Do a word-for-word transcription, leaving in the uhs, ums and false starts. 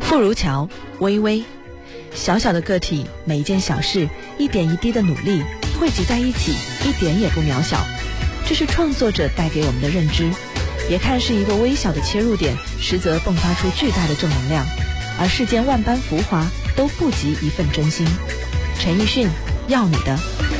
傅如桥，微微，小小的个体，每一件小事，一点一滴的努力汇集在一起，一点也不渺小。这是创作者带给我们的认知。别看是一个微小的切入点，实则迸发出巨大的正能量。而世间万般浮华，都不及一份真心。陈奕迅，要你的。